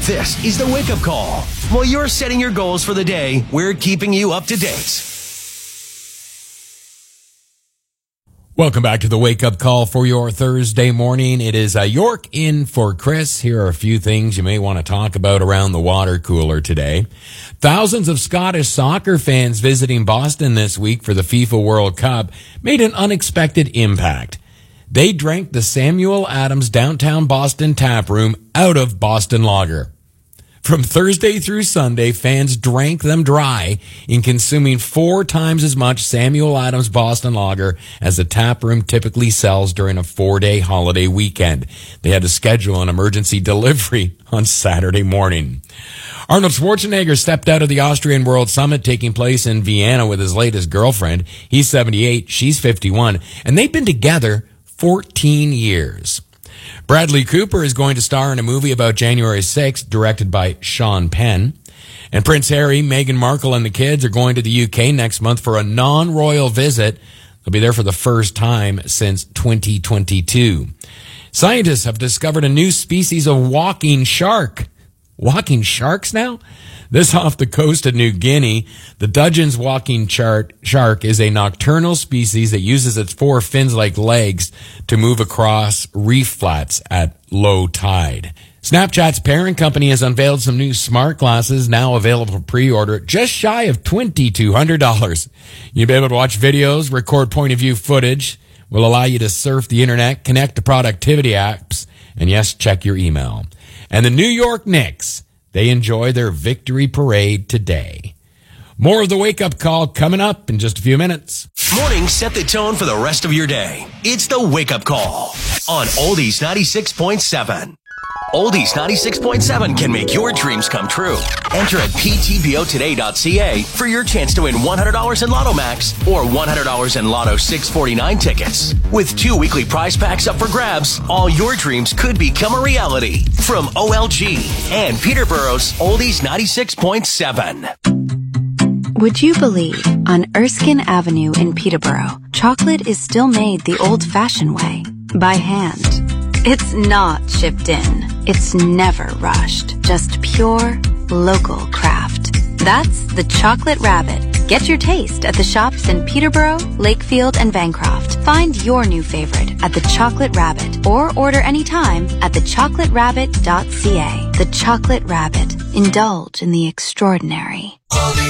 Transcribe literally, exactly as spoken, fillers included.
This is the Wake Up Call. While you're setting your goals for the day, we're keeping you up to date. Welcome back to the Wake Up Call for your Thursday morning. It is uh, York in for Chris. Here are a few things you may want to talk about around the water cooler today. Thousands of Scottish soccer fans visiting Boston this week for the FIFA World Cup made an unexpected impact. They drank the Samuel Adams Downtown Boston Tap Room out of Boston Lager. From Thursday through Sunday, fans drank them dry in consuming four times as much Samuel Adams Boston Lager as the tap room typically sells during a four-day holiday weekend. They had to schedule an emergency delivery on Saturday morning. Arnold Schwarzenegger stepped out of the Austrian World Summit taking place in Vienna with his latest girlfriend. He's seventy-eight, she's fifty-one, and they've been together fourteen years. Bradley Cooper is going to star in a movie about January sixth, directed by Sean Penn. And Prince Harry, Meghan Markle, and the kids are going to the U K next month for a non-royal visit. They'll be there for the first time since twenty twenty-two. Scientists have discovered a new species of walking shark. Walking sharks now? This off the coast of New Guinea. The Dudgeon's walking char- shark is a nocturnal species that uses its four fins-like legs to move across reef flats at low tide. Snapchat's parent company has unveiled some new smart glasses now available for pre-order just shy of two thousand two hundred dollars. You'll be able to watch videos, record point-of-view footage, will allow you to surf the internet, connect to productivity apps, and yes, check your email. And the New York Knicks, they enjoy their victory parade today. More of the Wake Up Call coming up in just a few minutes. Mornings set the tone for the rest of your day. It's the Wake Up Call on Oldies ninety-six point seven. Oldies ninety-six point seven can make your dreams come true. Enter at p t b o today dot c a for your chance to win one hundred dollars in Lotto Max or one hundred dollars in Lotto six forty-nine tickets. With two weekly prize packs up for grabs, all your dreams could become a reality. From O L G and Peterborough's Oldies ninety-six point seven. Would you believe on Erskine Avenue in Peterborough, chocolate is still made the old-fashioned way, by hand. It's not shipped in. It's never rushed. Just pure, local craft. That's the Chocolate Rabbit. Get your taste at the shops in Peterborough, Lakefield, and Bancroft. Find your new favorite at the Chocolate Rabbit or order anytime at the chocolate rabbit dot c a. The Chocolate Rabbit. Indulge in the extraordinary.